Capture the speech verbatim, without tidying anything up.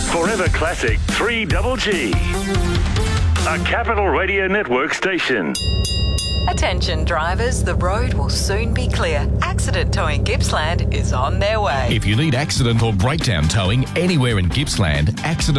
Forever Classic three G G. A Capital Radio Network station. Attention drivers, the road will soon be clear. Accident Towing Gippsland is on their way. If you need accident or breakdown towing anywhere in Gippsland, Accident